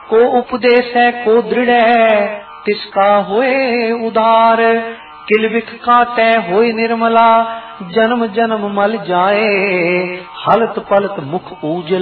को उपदेश है को दृढ़ है तिसका होए उदार। किलबिख काटे होए निर्मला जन्म जन्म मल जाए। हलत पलत मुख उजला